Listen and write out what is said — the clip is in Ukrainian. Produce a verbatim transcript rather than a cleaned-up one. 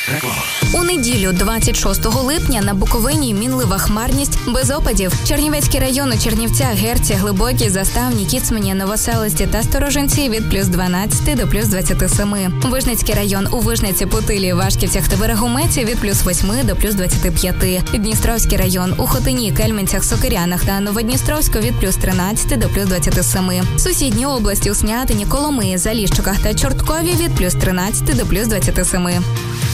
Реклама. У неділю, двадцять шостого липня, на Буковині мінлива хмарність без опадів. Чернівецький район у Чернівцях, Герці, Глибокій, Заставні, Кіцмані, Новоселості та Сторожинці від плюс дванадцять до плюс двадцять сім. Вижницький район у Вижниці, Путилі, Вашківцях та Берегометі від плюс вісім до плюс двадцять п'ять. Дністровський район у Хотині, Кельменцях, Сокирянах та Новодністровську від плюс тринадцять до плюс двадцять сім. Сусідні області у Снятині, Коломиї, Заліщиках та Чорткові від плюс тринадцять до плюс двадцять сім.